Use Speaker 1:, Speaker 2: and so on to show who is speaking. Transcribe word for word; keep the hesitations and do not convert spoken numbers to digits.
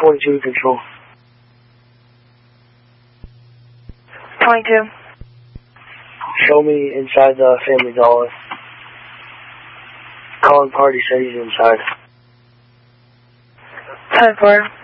Speaker 1: twenty-two control.
Speaker 2: twenty-two.
Speaker 1: Show me inside the Family Dollar. Calling party said he's inside.
Speaker 2: ten four.